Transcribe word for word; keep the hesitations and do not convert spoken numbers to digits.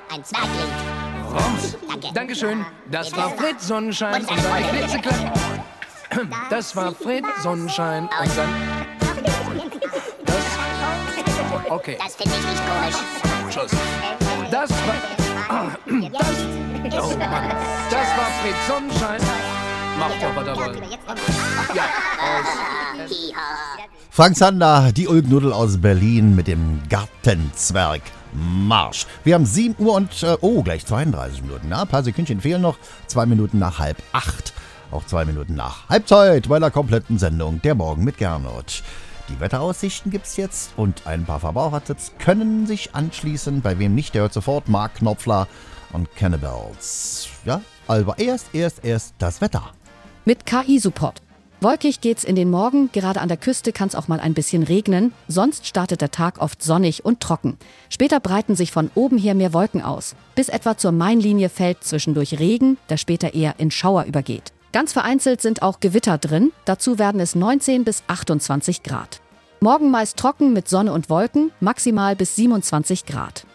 ein Zwergling. Rums. Danke. Dankeschön. Das war Fred Sonnenschein und seine klitzekleinen... Das war Fred Sonnenschein und sein... Das... Okay. Das finde ich nicht komisch. Tschüss. Das war... Das... Oh Mann. Das war Fred Sonnenschein. Macht doch was dabei. Ja, aus... Frank Zander, die Ulknudel aus Berlin mit dem Gartenzwerg Marsch. Wir haben sieben Uhr und, äh, oh, gleich zweiunddreißig Minuten. Na, ein paar Sekündchen fehlen noch. Zwei Minuten nach halb acht. Auch zwei Minuten nach Halbzeit bei der kompletten Sendung Der Morgen mit Gernot. Die Wetteraussichten gibt's jetzt und ein paar Verbrauchertipps können sich anschließen. Bei wem nicht, der hört sofort Mark Knopfler und Cannibals. Ja, aber erst, erst, erst das Wetter. Mit K I-Support. Wolkig geht's in den Morgen, gerade an der Küste kann es auch mal ein bisschen regnen, sonst startet der Tag oft sonnig und trocken. Später breiten sich von oben her mehr Wolken aus. Bis etwa zur Mainlinie fällt zwischendurch Regen, der später eher in Schauer übergeht. Ganz vereinzelt sind auch Gewitter drin, dazu werden es neunzehn bis achtundzwanzig Grad. Morgen meist trocken mit Sonne und Wolken, maximal bis siebenundzwanzig Grad.